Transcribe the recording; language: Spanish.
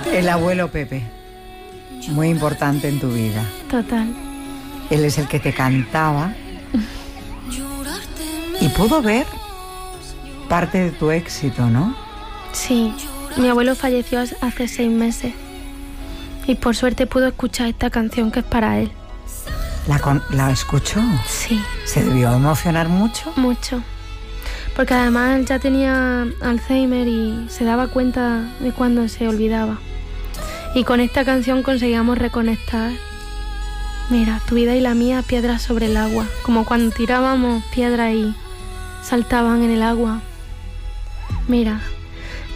El abuelo Pepe, muy importante en tu vida. Total. Él es el que te cantaba y pudo ver parte de tu éxito, ¿no? Sí, mi abuelo falleció hace 6 meses y por suerte pudo escuchar esta canción que es para él. ¿La escuchó? Sí. ¿Se debió emocionar mucho? Mucho. Porque además él ya tenía Alzheimer y se daba cuenta de cuando se olvidaba. Y con esta canción conseguíamos reconectar. Mira, tu vida y la mía, piedras sobre el agua. Como cuando tirábamos piedras y saltaban en el agua. Mira,